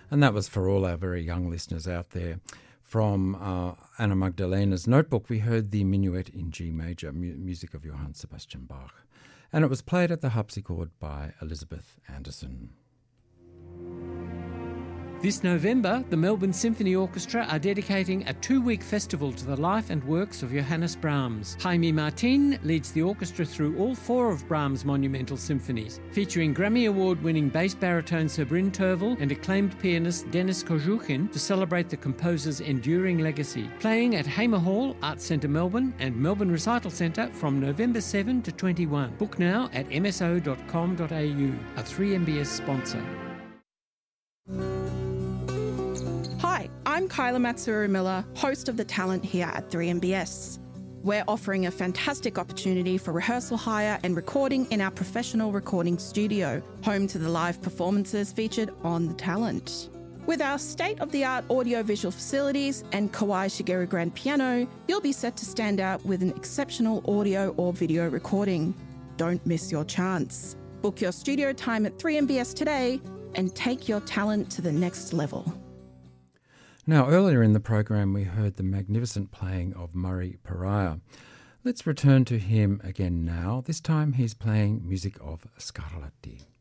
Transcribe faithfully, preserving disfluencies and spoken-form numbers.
And that was for all our very young listeners out there. From uh, Anna Magdalena's notebook, we heard the Minuet in G major, mu- music of Johann Sebastian Bach. And it was played at the harpsichord by Elizabeth Anderson. This November, the Melbourne Symphony Orchestra are dedicating a two-week festival to the life and works of Johannes Brahms. Jaime Martin leads the orchestra through all four of Brahms' monumental symphonies, featuring Grammy Award-winning bass baritone Sabrin Tervel and acclaimed pianist Denis Kozhukhin to celebrate the composer's enduring legacy. Playing at Hamer Hall, Arts Centre Melbourne and Melbourne Recital Centre from November seventh to twenty-first. Book now at m s o dot com dot a u, a three M B S sponsor. Hi, I'm Kyla Matsuru-Miller, host of The Talent here at three M B S. We're offering a fantastic opportunity for rehearsal hire and recording in our professional recording studio, home to the live performances featured on The Talent. With our state-of-the-art audio-visual facilities and Kawai Shigeru grand piano, you'll be set to stand out with an exceptional audio or video recording. Don't miss your chance. Book your studio time at three M B S today and take your talent to the next level. Now, earlier in the program, we heard the magnificent playing of Murray Pariah. Let's return to him again now. This time he's playing music of Scarlatti.